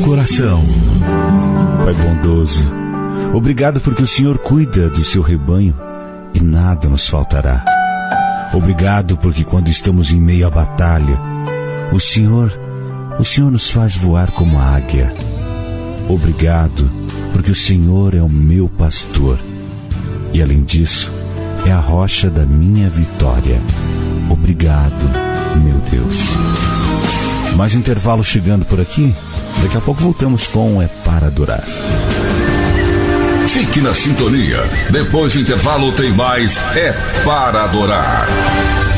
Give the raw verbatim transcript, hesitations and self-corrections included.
coração. Pai bondoso, obrigado porque o Senhor cuida do seu rebanho e nada nos faltará. Obrigado porque quando estamos em meio à batalha, o Senhor, o Senhor nos faz voar como a águia. Obrigado porque o Senhor é o meu pastor e, além disso, é a rocha da minha vitória. Obrigado, meu Deus. Mais um intervalo chegando por aqui. Daqui a pouco voltamos com É Para Adorar. Fique na sintonia. Depois do intervalo tem mais É Para Adorar.